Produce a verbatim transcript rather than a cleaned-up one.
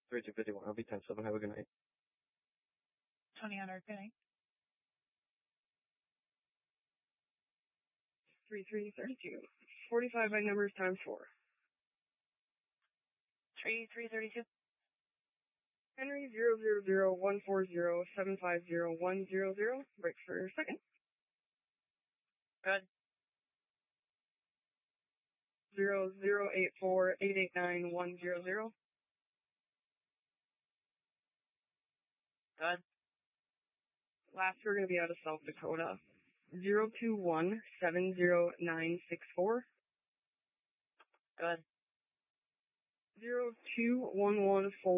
three two fifty-one. I'll be ten seven. Have a good night. twenty on our good night. three three thirty-two. forty-five by numbers times four. three three thirty-two. Henry zero zero zero one four zero seven five zero one zero zero. Break for second. Good. Zero zero eight four eight eight nine one zero zero. Good. Last, we're going to be out of South Dakota. Zero two one seven zero nine six four. Good. Zero two one one four.